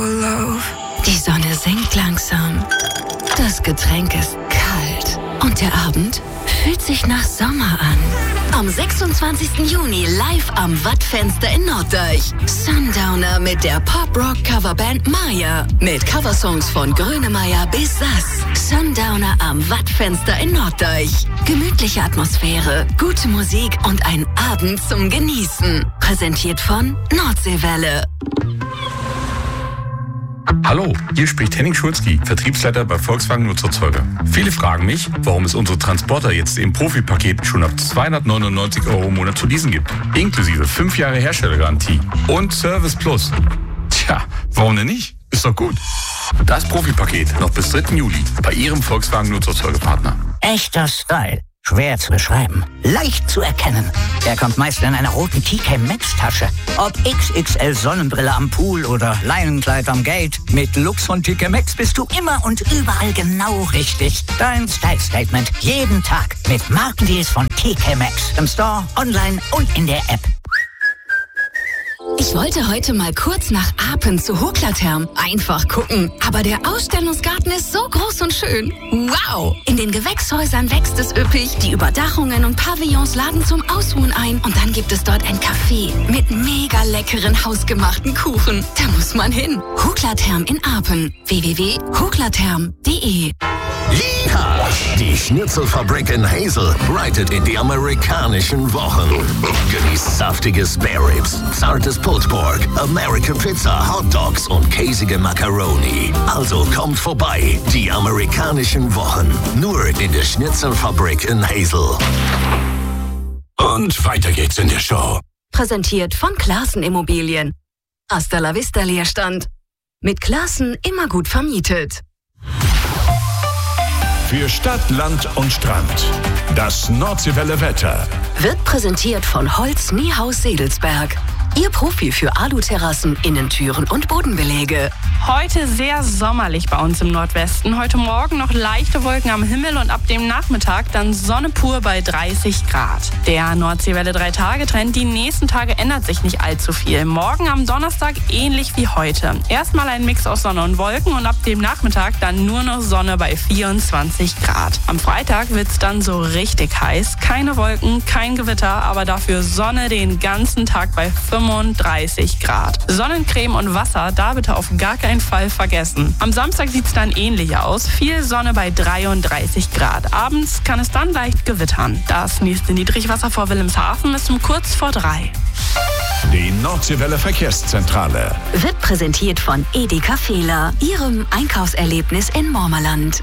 Die Sonne sinkt langsam. Das Getränk ist kalt. Und der Abend fühlt sich nach Sommer an. Am 26. Juni live am Wattfenster in Norddeich. Sundowner mit der Pop-Rock-Coverband Maya. Mit Coversongs von Grönemeyer bis Sass. Sundowner am Wattfenster in Norddeich. Gemütliche Atmosphäre, gute Musik und ein Abend zum Genießen. Präsentiert von Nordseewelle. Hallo, hier spricht Henning Schulzki, Vertriebsleiter bei Volkswagen Nutzerzeuger. Viele fragen mich, warum es unsere Transporter jetzt im Profi-Paket schon ab 299 € im Monat zu leasen gibt. Inklusive 5 Jahre Herstellergarantie und Service Plus. Tja, warum denn nicht? Ist doch gut. Das Profi-Paket noch bis 3. Juli bei Ihrem Volkswagen Nutzerzeugerpartner. Echter Style. Schwer zu beschreiben. Leicht zu erkennen. Er kommt meist in einer roten TK Maxx Tasche. Ob XXL Sonnenbrille am Pool oder Leinenkleid am Gate. Mit Lux von TK Maxx bist du immer und überall genau richtig. Dein Style Statement. Jeden Tag. Mit Markendeals von TK Maxx. Im Store, online und in der App. Ich wollte heute mal kurz nach Apen zu Hoklatherm. Einfach gucken. Aber der Ausstellungsgarten ist so groß und schön. Wow! In den Gewächshäusern wächst es üppig. Die Überdachungen und Pavillons laden zum Ausruhen ein. Und dann gibt es dort ein Café mit mega leckeren hausgemachten Kuchen. Da muss man hin. Hoklatherm in Apen. www.hoklatherm.de. Ja, die Schnitzelfabrik in Hazel reitet in die amerikanischen Wochen. Genießt saftige Spare Ribs, zartes Pulled Pork, American Pizza, Hot Dogs und käsige Macaroni. Also kommt vorbei, die amerikanischen Wochen. Nur in der Schnitzelfabrik in Hazel. Und weiter geht's in der Show. Präsentiert von Classen Immobilien. Hasta la vista Leerstand. Mit Classen immer gut vermietet. Für Stadt, Land und Strand. Das Nordseewelle Wetter. Wird präsentiert von Holz Niehaus Sedelsberg. Ihr Profi für Aluterrassen, Innentüren und Bodenbelege. Heute sehr sommerlich bei uns im Nordwesten. Heute Morgen noch leichte Wolken am Himmel und ab dem Nachmittag dann Sonne pur bei 30 Grad. Der Nordseewelle 3-Tage-Trend, die nächsten Tage ändert sich nicht allzu viel. Morgen am Donnerstag ähnlich wie heute. Erstmal ein Mix aus Sonne und Wolken und ab dem Nachmittag dann nur noch Sonne bei 24 Grad. Am Freitag wird's dann so richtig heiß. Keine Wolken, kein Gewitter, aber dafür Sonne den ganzen Tag bei 35 Grad. Sonnencreme und Wasser, da bitte auf gar keinen Fall vergessen. Am Samstag sieht's dann ähnlich aus. Viel Sonne bei 33 Grad. Abends kann es dann leicht gewittern. Das nächste Niedrigwasser vor Wilhelmshaven ist um kurz vor 3. Die Nordseewelle Verkehrszentrale. Wird präsentiert von Edeka Fehler, Ihrem Einkaufserlebnis in Mormerland.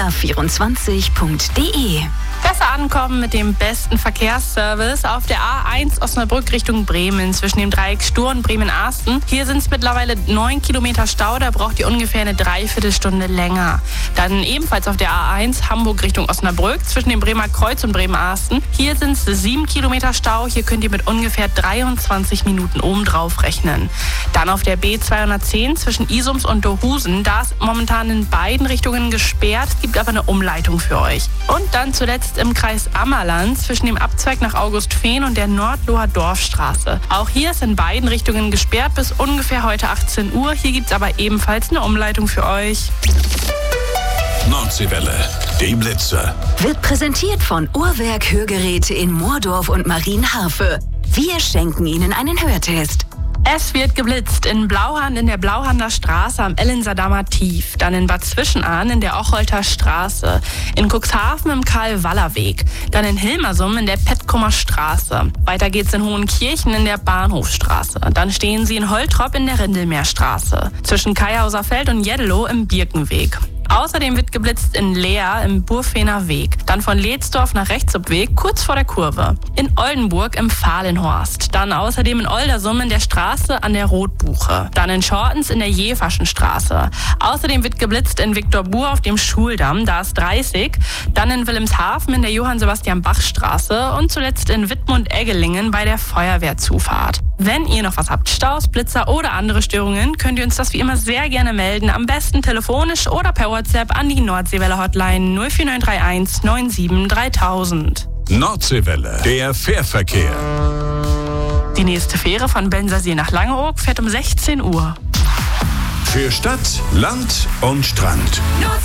Fehler24.de. Besser ankommen mit dem besten Verkehrsservice auf der A1 Osnabrück Richtung Bremen zwischen dem Dreieck Stur und Bremen-Arsten. Hier sind es mittlerweile 9 Kilometer Stau, da braucht ihr ungefähr eine Dreiviertelstunde länger. Dann ebenfalls auf der A1 Hamburg Richtung Osnabrück zwischen dem Bremer Kreuz und Bremen-Arsten. Hier sind es 7 Kilometer Stau, hier könnt ihr mit ungefähr 23 Minuten obendrauf rechnen. Dann auf der B210 zwischen Isums und Dohusen, da ist momentan in beiden Richtungen gesperrt, es gibt aber eine Umleitung für euch. Und dann zuletzt im Kreis Ammerland zwischen dem Abzweig nach Augustfehn und der Nordloher Dorfstraße. Auch hier ist in beiden Richtungen gesperrt bis ungefähr heute 18 Uhr. Hier gibt es aber ebenfalls eine Umleitung für euch. Nordseewelle, die Blitze. Wird präsentiert von Uhrwerk Hörgeräte in Moordorf und Marienharfe. Wir schenken Ihnen einen Hörtest. Es wird geblitzt in Blauhand in der Blauhander Straße am Ellensadamer Tief, dann in Bad Zwischenahn in der Ocholter Straße, in Cuxhaven im Karl-Waller-Weg, dann in Hilmersum in der Petkumer Straße. Weiter geht's in Hohenkirchen in der Bahnhofstraße. Dann stehen sie in Holtrop in der Rindelmeerstraße, zwischen Kaihauser Feld und Jeddelow im Birkenweg. Außerdem wird geblitzt in Leer im Burfener Weg, dann von Lehtsdorf nach Rechtsobweg kurz vor der Kurve, in Oldenburg im Fahlenhorst, dann außerdem in Oldersum in der Straße an der Rotbuche, dann in Schortens in der Jeverschen Straße. Außerdem wird geblitzt in Viktorbur auf dem Schuldamm, da ist 30, dann in Wilhelmshaven in der Johann-Sebastian-Bach-Straße und zuletzt in Wittmund-Eggelingen bei der Feuerwehrzufahrt. Wenn ihr noch was habt, Staus, Blitzer oder andere Störungen, könnt ihr uns das wie immer sehr gerne melden. Am besten telefonisch oder per WhatsApp an die Nordseewelle Hotline 04931 97 3000. Nordseewelle, der Fährverkehr. Die nächste Fähre von Bensersee nach Langeoog fährt um 16 Uhr. Für Stadt, Land und Strand.